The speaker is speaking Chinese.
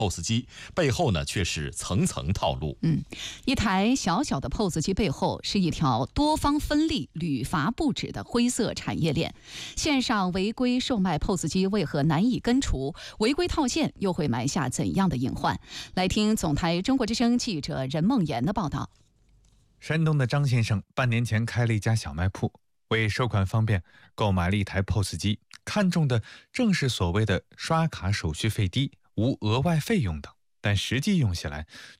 POS 机，背后呢却是层层套路。 一台小小的 POS 机背后是一条多方分立、屡罚不止的灰色产业链。线上违规售卖 POS 机为何难以根除？违规套现又会埋下怎样的隐患？来听总台中国之声记者任梦妍的报道。 山东的张先生半年前开了一家小卖铺，为收款方便，购买了一台 POS 机，看中的正是所谓的刷卡手续费低、无额外费用等，但实际用下来